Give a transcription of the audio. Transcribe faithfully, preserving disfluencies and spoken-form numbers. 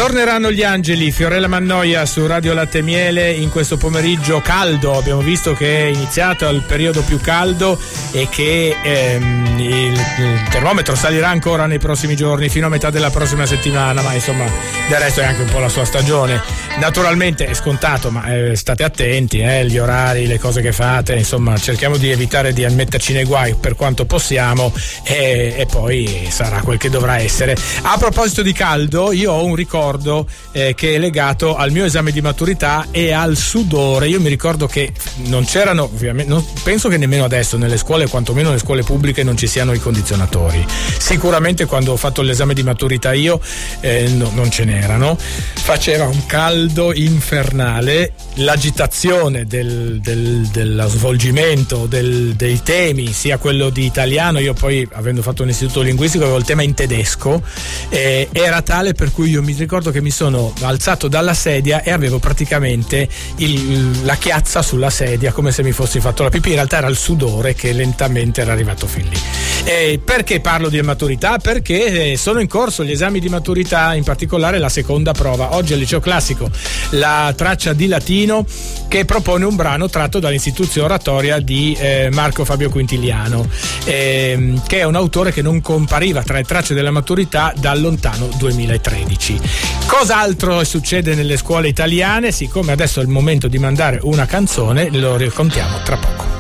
Torneranno gli angeli, Fiorella Mannoia su Radio Latte e Miele in questo pomeriggio caldo. Abbiamo visto che è iniziato il periodo più caldo e che ehm, il, il termometro salirà ancora nei prossimi giorni fino a metà della prossima settimana, ma insomma del resto è anche un po' la sua stagione. Naturalmente è scontato, ma eh, state attenti, eh, gli orari, le cose che fate, insomma cerchiamo di evitare di metterci nei guai per quanto possiamo e, e poi sarà quel che dovrà essere. A proposito di caldo, io ho un ricordo Eh, che è legato al mio esame di maturità e al sudore. Io mi ricordo che non c'erano, ovviamente, non, penso che nemmeno adesso nelle scuole, quantomeno nelle scuole pubbliche, non ci siano i condizionatori. Sicuramente quando ho fatto l'esame di maturità io eh, no, non ce n'erano. Faceva un caldo infernale, l'agitazione del, del, dello svolgimento del, dei temi, sia quello di italiano, io poi avendo fatto un istituto linguistico avevo il tema in tedesco, eh, era tale per cui io mi ricordo che mi sono alzato dalla sedia e avevo praticamente il, la chiazza sulla sedia come se mi fossi fatto la pipì. In realtà era il sudore che lentamente era arrivato fin lì. E perché parlo di maturità? Perché sono in corso gli esami di maturità, in particolare la seconda prova. Oggi al liceo classico la traccia di latino che propone un brano tratto dall'istituzione oratoria di eh, Marco Fabio Quintiliano, eh, che è un autore che non compariva tra le tracce della maturità dal lontano duemilatredici. Cos'altro succede nelle scuole italiane? Siccome adesso è il momento di mandare una canzone, lo raccontiamo tra poco.